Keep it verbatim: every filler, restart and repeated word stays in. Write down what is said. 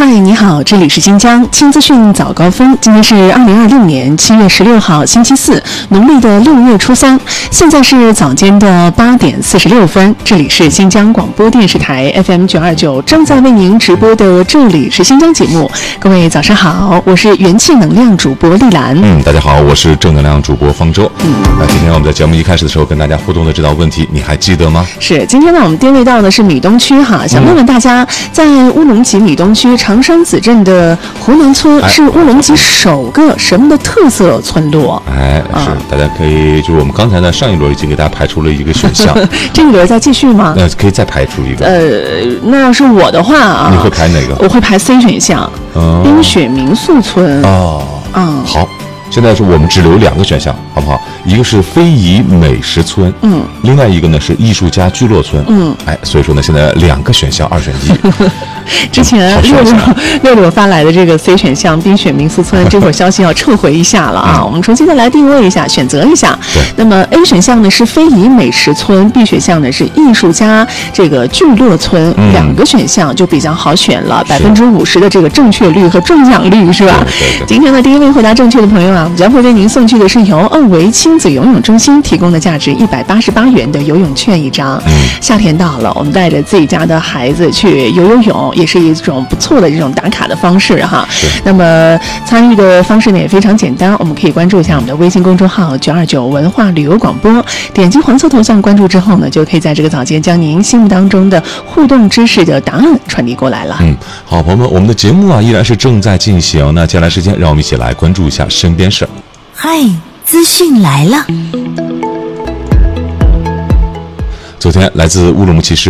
嗨，你好，这里是新疆轻资讯早高峰。今天是二零二六年七月十六号，星期四，农历的六月初三。现在是早间的八点四十六分，这里是新疆广播电视台 F M 九二九正在为您直播的这里是新疆节目。各位早上好，我是元气能量主播丽兰。 嗯，大家好，我是正能量主播方舟。嗯，那今天我们在节目一开始的时候跟大家互动的这道问题，你还记得吗？ 是，今天呢我们定位到的是米东区哈，想问问大家，在乌鲁木齐米东区长山子镇的湖南村是乌鲁木齐首个什么的特色村落？ 哎，是，啊、大家可以就是我们刚才呢上一轮已经给大家排除了一个选项， 这一轮再继续吗？ 呃，可以再排除一个。 呃，那要是我的话啊， 你会排哪个？ 我会排 C 选项，嗯、冰雪民宿村。 哦，嗯，好。现在是我们只留两个选项，好不好？一个是非遗美食村，嗯，另外一个呢是艺术家聚落村，嗯，哎，所以说呢，现在两个选项二选一。 之前六六六六发来的这个 C 选项冰雪民宿村这会儿消息要撤回一下了啊，嗯、我们重新再来定位一下，选择一下。 对。 那么 A 选项呢是非遗美食村 ，B 选项呢是艺术家这个聚落村，嗯、两个选项就比较好选了，百分之五十的这个正确率和中奖率是吧？ 对对对。 今天的第一位回答正确的朋友啊，将会为您送去的是由二维亲子游泳中心提供的价值一百八十八元的游泳券一张。嗯、夏天到了，我们带着自己家的孩子去游游泳，也是一种不错的这种打卡的方式哈。那么参与的方式呢也非常简单，我们可以关注一下我们的微信公众号九二九文化旅游广播，点击黄色头像关注之后呢，就可以在这个早间将您心目当中的互动知识的答案传递过来了。 嗯，好，朋友们，我们的节目啊依然是正在进行。那接下来时间，让我们一起来关注一下身边事儿。 嗨，资讯来了。 昨天，来自乌鲁木齐市